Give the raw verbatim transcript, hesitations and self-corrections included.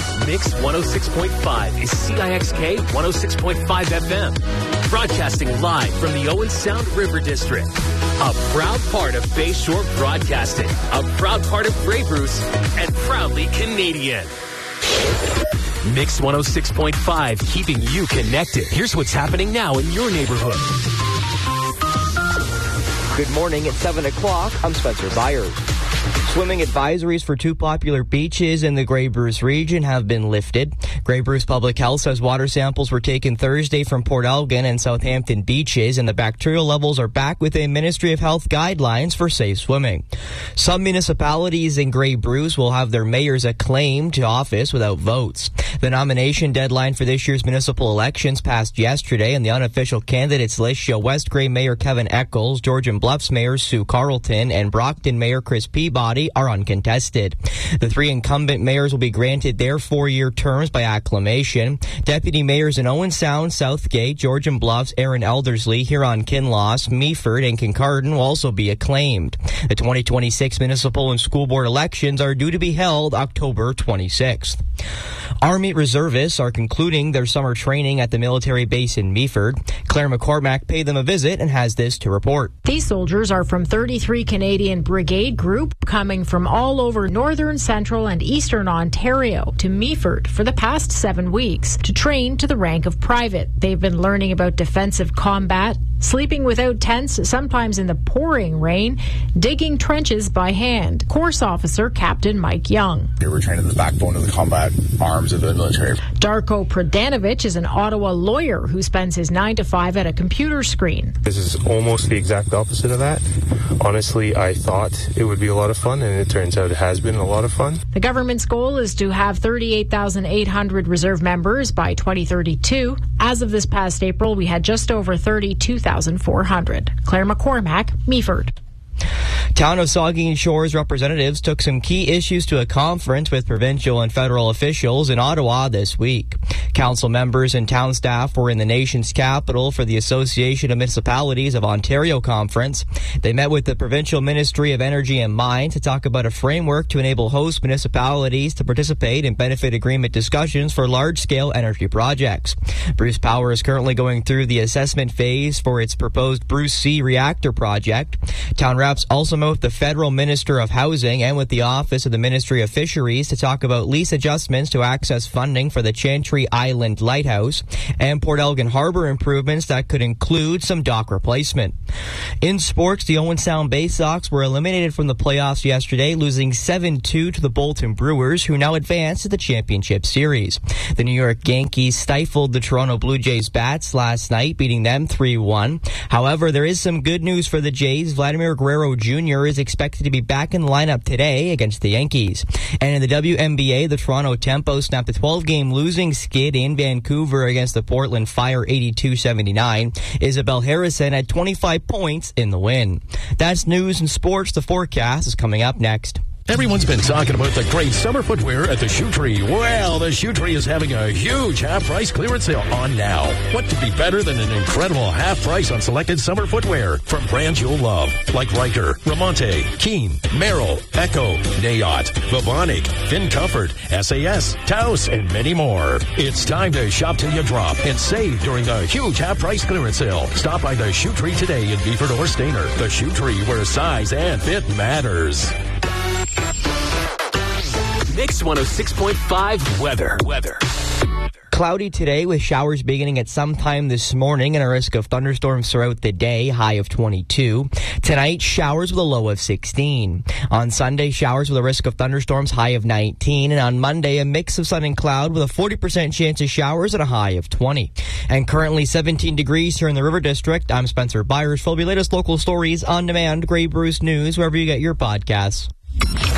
Mix one oh six point five is C I X K one oh six point five F M. Broadcasting live from the Owen Sound River District. A proud part of Bayshore Broadcasting. A proud part of Grey Bruce. And proudly Canadian. Mix one oh six point five, keeping you connected. Here's what's happening now in your neighborhood. Good morning. At seven o'clock, I'm Spencer Byers. Swimming advisories for two popular beaches in the Grey Bruce region have been lifted. Grey Bruce Public Health says water samples were taken Thursday from Port Elgin and Southampton beaches, and the bacterial levels are back within Ministry of Health guidelines for safe swimming. Some municipalities in Grey Bruce will have their mayors acclaimed to office without votes. The nomination deadline for this year's municipal elections passed yesterday, and the unofficial candidates list show West Grey Mayor Kevin Eccles, Georgian Bluffs Mayor Sue Carlton, and Brockton Mayor Chris Peabody are uncontested. The three incumbent mayors will be granted their four-year terms by acclamation. Deputy mayors in Owen Sound, Southgate, Georgian Bluffs, Aaron Eldersley, Huron-Kinloss, Meaford, and Kincardine will also be acclaimed. The twenty twenty-six municipal and school board elections are due to be held October twenty-sixth. Army reservists are concluding their summer training at the military base in Meaford. Claire McCormack paid them a visit and has this to report. These soldiers are from thirty-three Canadian Brigade Group, coming from all over northern, central, and eastern Ontario to Meaford for the past seven weeks to train to the rank of private. They've been learning about defensive combat, sleeping without tents, sometimes in the pouring rain, digging trenches by hand. Course Officer Captain Mike Young. We're training the backbone of the combat arms of the military. Darko Pradanovic is an Ottawa lawyer who spends his nine to five at a computer screen. This is almost the exact opposite of that. Honestly, I thought it would be a lot of fun, and it turns out it has been a lot of fun. The government's goal is to have thirty-eight thousand eight hundred reserve members by twenty thirty-two. As of this past April, we had just over thirty-two thousand four hundred. Claire McCormack, Meaford. Town of Saugeen Shores representatives took some key issues to a conference with provincial and federal officials in Ottawa this week. Council members and town staff were in the nation's capital for the Association of Municipalities of Ontario conference. They met with the Provincial Ministry of Energy and Mines to talk about a framework to enable host municipalities to participate in benefit agreement discussions for large-scale energy projects. Bruce Power is currently going through the assessment phase for its proposed Bruce C reactor project. Town reps also met with the Federal Minister of Housing and with the Office of the Ministry of Fisheries to talk about lease adjustments to access funding for the Chantry Island Lighthouse and Port Elgin Harbour improvements that could include some dock replacement. In sports, the Owen Sound Bay Sox were eliminated from the playoffs yesterday, losing seven two to the Bolton Brewers, who now advance to the championship series. The New York Yankees stifled the Toronto Blue Jays bats last night, beating them three one. However, there is some good news for the Jays. Vladimir Guerrero Junior is expected to be back in the lineup today against the Yankees. And in the W N B A, the Toronto Tempo snapped a twelve-game losing skid in Vancouver against the Portland Fire eighty-two seventy-nine. Isabel Harrison had twenty-five points in the win. That's news and sports. The forecast is coming up next. Everyone's been talking about the great summer footwear at the Shoe Tree. Well, the Shoe Tree is having a huge half-price clearance sale on now. What could be better than an incredible half price on selected summer footwear from brands you'll love, like Riker, Ramonte, Keen, Merrill, Echo, Nayot, Vivonic, Finn Comfort, S A S, Taos, and many more. It's time to shop till you drop and save during the huge half-price clearance sale. Stop by the Shoe Tree today in Beeford or Stainer. The Shoe Tree, where size and fit matters. Mix one oh six point five weather. Weather. Cloudy today with showers beginning at some time this morning and a risk of thunderstorms throughout the day, high of twenty-two. Tonight, showers with a low of sixteen. On Sunday, showers with a risk of thunderstorms, high of nineteen. And on Monday, a mix of sun and cloud with a forty percent chance of showers at a high of twenty. And currently seventeen degrees here in the River District. I'm Spencer Byers. For your latest local stories on demand, Grey Bruce News, wherever you get your podcasts.